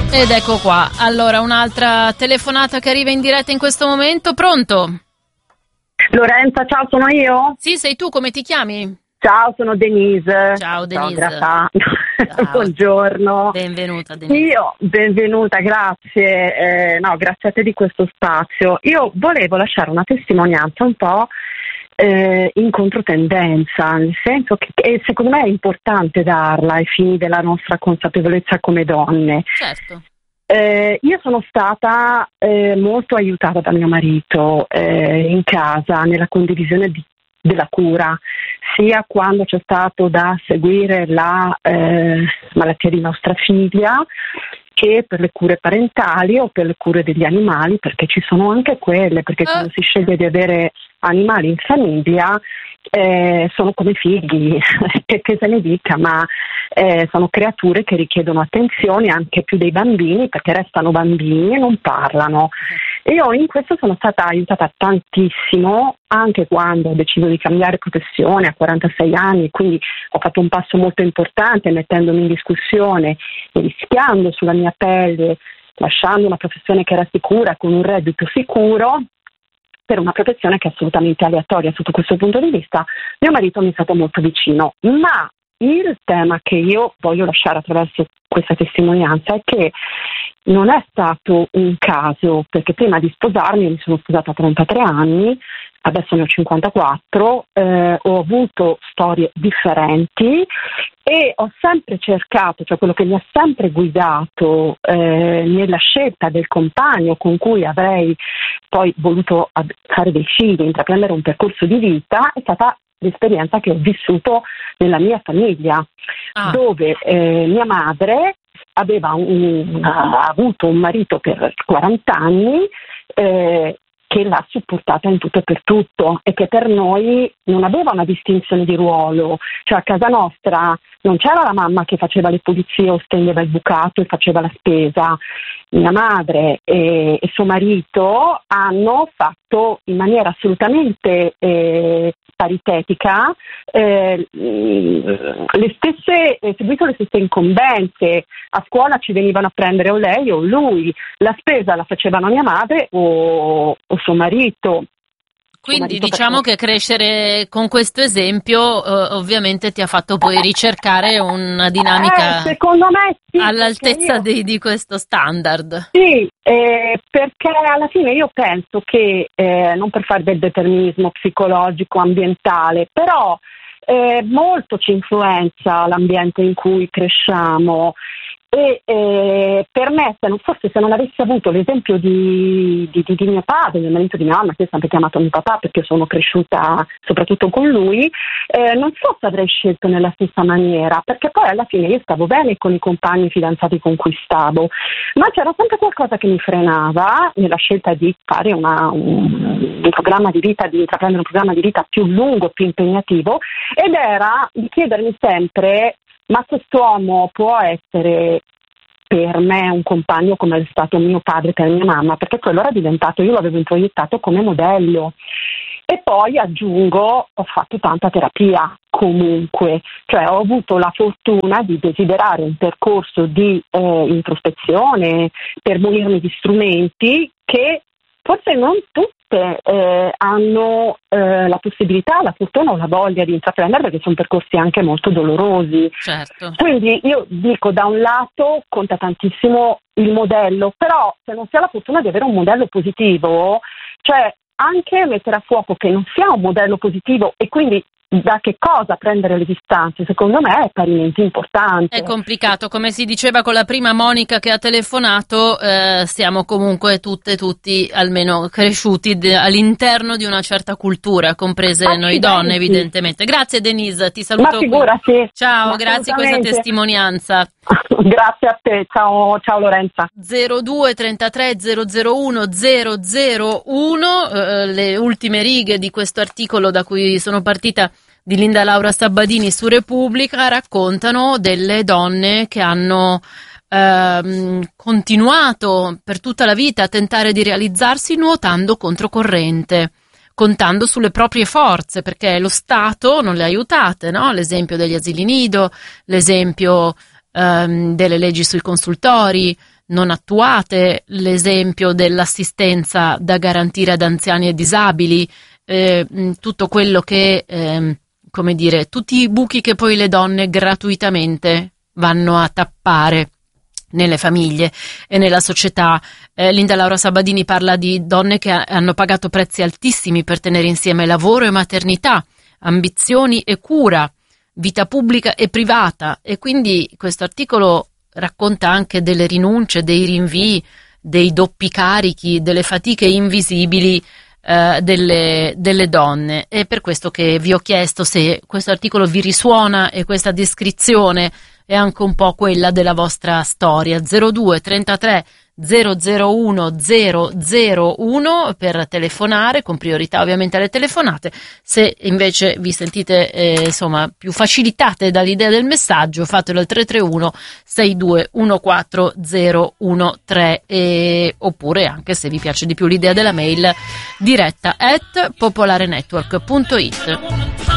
Ed ecco qua. Allora, un'altra telefonata che arriva in diretta in questo momento. Pronto? Lorenza, ciao, sono io? Sì, sei tu, come ti chiami? Ciao, sono Denise. Ciao Denise. Ciao. Ciao. Buongiorno. Benvenuta Denise. Benvenuta, grazie. Grazie a te di questo spazio. Io volevo lasciare una testimonianza un po' in controtendenza, nel senso che secondo me è importante darla ai fini della nostra consapevolezza come donne. Certo. Io sono stata molto aiutata da mio marito in casa nella condivisione della cura, sia quando c'è stato da seguire la malattia di nostra figlia, che per le cure parentali o per le cure degli animali, perché ci sono anche quelle, perché quando si sceglie di avere animali in famiglia sono come figli, che se ne dica, ma sono creature che richiedono attenzione anche più dei bambini, perché restano bambini e non parlano. E io in questo sono stata aiutata tantissimo, anche quando ho deciso di cambiare professione a 46 anni, quindi ho fatto un passo molto importante mettendomi in discussione e rischiando sulla mia pelle, lasciando una professione che era sicura, con un reddito sicuro, per una professione che è assolutamente aleatoria sotto questo punto di vista. Mio marito mi è stato molto vicino, ma il tema che io voglio lasciare attraverso questa testimonianza è che non è stato un caso, perché prima di sposarmi, mi sono sposata a 33 anni, adesso ne ho 54, ho avuto storie differenti e ho sempre cercato, cioè quello che mi ha sempre guidato nella scelta del compagno con cui avrei poi voluto fare dei figli, intraprendere un percorso di vita, è stata l'esperienza che ho vissuto nella mia famiglia, dove mia madre aveva avuto un marito per 40 anni che l'ha supportata in tutto e per tutto, e che per noi non aveva una distinzione di ruolo, cioè a casa nostra non c'era la mamma che faceva le pulizie o stendeva il bucato e faceva la spesa. Mia madre e suo marito hanno fatto in maniera assolutamente paritetica seguito le stesse incombenze. A scuola ci venivano a prendere o lei o lui, la spesa la facevano mia madre o suo marito. Quindi diciamo che crescere con questo esempio ovviamente ti ha fatto poi ricercare una dinamica secondo me sì, all'altezza di questo standard. Sì, perché alla fine io penso che, non per fare del determinismo psicologico, ambientale, però molto ci influenza l'ambiente in cui cresciamo. E per me, forse se non avessi avuto l'esempio di mio padre, del marito di mia mamma, che io ho sempre chiamato mio papà perché sono cresciuta soprattutto con lui, non so se avrei scelto nella stessa maniera, perché poi alla fine io stavo bene con i compagni fidanzati con cui stavo, ma c'era sempre qualcosa che mi frenava nella scelta di fare un programma di vita, di intraprendere un programma di vita più lungo, più impegnativo, ed era di chiedermi sempre: ma quest'uomo può essere per me un compagno come è stato mio padre per mia mamma? Perché quello era diventato, io l'avevo introiettato come modello. E poi aggiungo, ho fatto tanta terapia comunque, cioè ho avuto la fortuna di desiderare un percorso di introspezione per munirmi di strumenti che forse non tutte hanno la possibilità, la fortuna o la voglia di intraprendere, perché sono percorsi anche molto dolorosi. Certo. Quindi io dico, da un lato conta tantissimo il modello, però se non si ha la fortuna di avere un modello positivo, cioè anche mettere a fuoco che non sia un modello positivo e quindi da che cosa prendere le distanze, secondo me è parimenti importante. È complicato, come si diceva con la prima Monica che ha telefonato, siamo comunque tutti almeno cresciuti all'interno di una certa cultura, comprese noi donne evidentemente. Grazie Denise, ti saluto. Ma figurati. Ciao, grazie per questa testimonianza. Grazie a te, ciao Lorenza. 02 33 001 001, le ultime righe di questo articolo da cui sono partita, di Linda Laura Sabadini su Repubblica, raccontano delle donne che hanno continuato per tutta la vita a tentare di realizzarsi nuotando controcorrente, contando sulle proprie forze, perché lo Stato non le ha aiutate, no? L'esempio degli asili nido, l'esempio delle leggi sui consultori, non attuate l'esempio dell'assistenza da garantire ad anziani e disabili, tutto quello che, come dire, tutti i buchi che poi le donne gratuitamente vanno a tappare nelle famiglie e nella società. Linda Laura Sabadini parla di donne che hanno pagato prezzi altissimi per tenere insieme lavoro e maternità, ambizioni e cura, vita pubblica e privata, e quindi questo articolo racconta anche delle rinunce, dei rinvii, dei doppi carichi, delle fatiche invisibili delle donne. È per questo che vi ho chiesto se questo articolo vi risuona e questa descrizione è anche un po' quella della vostra storia. 02 33 001 001 per telefonare, con priorità ovviamente alle telefonate. Se invece vi sentite insomma più facilitate dall'idea del messaggio, fatelo al 331 6214 013, oppure, anche se vi piace di più l'idea della mail, diretta @popolarenetwork.it.